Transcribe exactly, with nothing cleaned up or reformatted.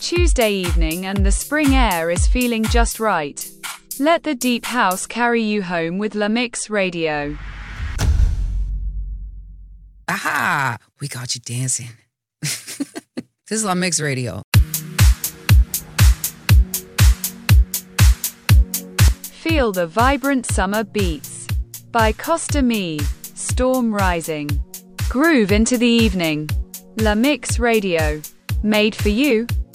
Tuesday evening and the spring air is feeling just right. Let the deep house carry you home with La Mix Radio. Aha! We got you dancing. This is La Mix Radio. Feel the vibrant summer beats. By Costa Me, Storm Rising. Groove into the evening. La Mix Radio. Made for you.